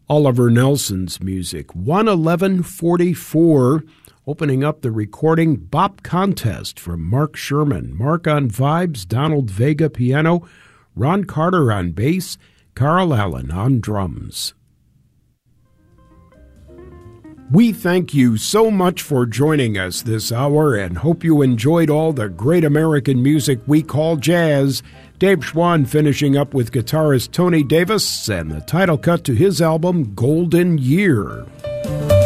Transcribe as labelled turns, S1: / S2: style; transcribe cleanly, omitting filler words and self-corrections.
S1: Oliver Nelson's music, 11144, opening up the recording Bop Contest from Mark Sherman. Mark on vibes, Donald Vega piano, Ron Carter on bass, Carl Allen on drums. We thank you so much for joining us this hour and hope you enjoyed all the great American music we call jazz. Dave Schwann finishing up with guitarist Tony Davis and the title cut to his album, Golden Year.